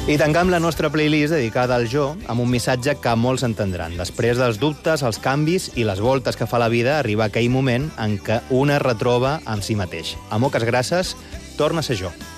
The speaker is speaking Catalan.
I tancam la nostra playlist dedicada al jo amb un missatge que molts entendran. Després dels dubtes, els canvis i les voltes que fa la vida, arriba aquell moment en què un es retroba amb si mateix. A moques grasses, torna a ser jo.